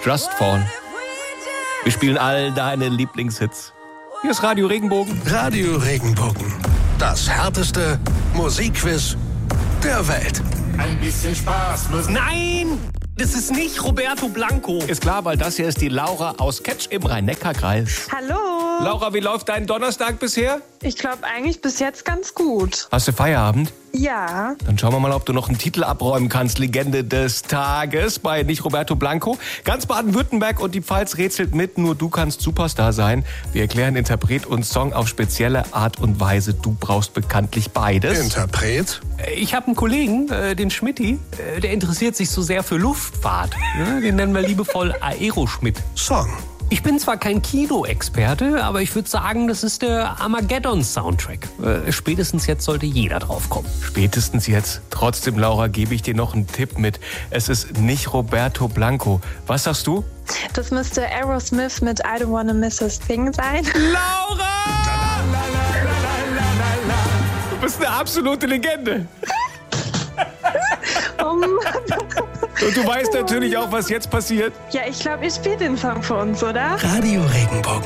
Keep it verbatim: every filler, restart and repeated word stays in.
Just Fall. Wir spielen all deine Lieblingshits. Hier ist Radio Regenbogen. Radio Regenbogen. Das härteste Musikquiz der Welt. Ein bisschen Spaß muss... Nein! Das ist nicht Roberto Blanco. Ist klar, weil das hier ist die Laura aus Ketsch im Rhein-Neckar-Kreis. Hallo. Laura, wie läuft dein Donnerstag bisher? Ich glaube eigentlich bis jetzt ganz gut. Hast du Feierabend? Ja. Dann schauen wir mal, ob du noch einen Titel abräumen kannst. Legende des Tages bei nicht Roberto Blanco. Ganz Baden-Württemberg und die Pfalz rätselt mit. Nur du kannst Superstar sein. Wir erklären Interpret und Song auf spezielle Art und Weise. Du brauchst bekanntlich beides. Interpret? Ich habe einen Kollegen, äh, den Schmidti, äh, der interessiert sich so sehr für Luftfahrt. Ja, den nennen wir liebevoll Aeroschmidt. Song. Ich bin zwar kein Kino-Experte, aber ich würde sagen, das ist der Armageddon-Soundtrack. Äh, spätestens jetzt sollte jeder drauf kommen. Spätestens jetzt. Trotzdem, Laura, gebe ich dir noch einen Tipp mit. Es ist nicht Roberto Blanco. Was sagst du? Das müsste Aerosmith mit I Don't Wanna Miss a Thing sein. Laura! Du bist eine absolute Legende. Oh Mann. Und du weißt natürlich auch, was jetzt passiert. Ja, ich glaube, ich spiele den Song für uns, oder? Radio Regenbogen.